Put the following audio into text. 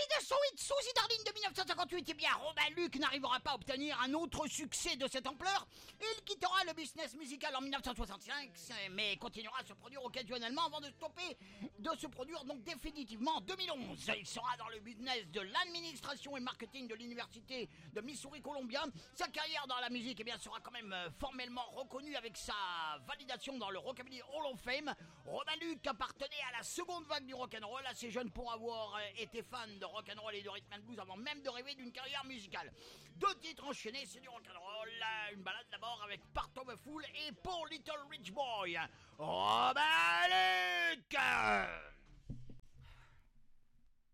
de son hit Suzy Darling de 1958, eh bien Robin Luc n'arrivera pas à obtenir un autre succès de cette ampleur. Il quittera le business musical en 1965, mais continuera à se produire occasionnellement avant de stopper de se produire donc définitivement en 2011. Il sera dans le business de l'administration et marketing de l'université de Missouri Columbia. Sa carrière dans la musique eh bien, sera quand même formellement reconnue avec sa validation dans le Rockabilly Hall of Fame. Robin Luc appartenait à la seconde vague du rock'n'roll, assez jeune pour avoir été fan de rock'n'roll et de rhythm and blues avant même de rêver d'une carrière musicale. 2 titres enchaînés, c'est du rock'n'roll, une balade d'abord avec Part of a Fool et Poor Little Rich Boy. Robin Luc!